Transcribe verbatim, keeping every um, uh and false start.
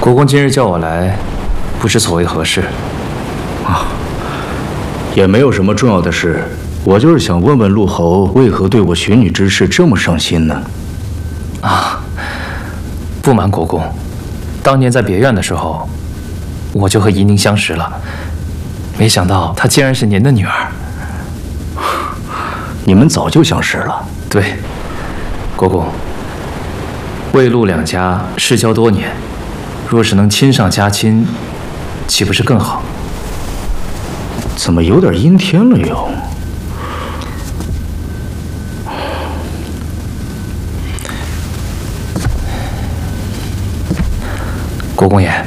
国公今日叫我来，不知所谓何事？ 啊，也没有什么重要的事，我就是想问问陆侯为何对我寻女之事这么上心呢？ 啊，不瞒国公，当年在别院的时候，我就和怡宁相识了，没想到她竟然是您的女儿。 你们早就相识了？ 对，国公，魏陆两家世交多年，若是能亲上加亲，岂不是更好？ 怎么有点阴天了又？ 国公爷，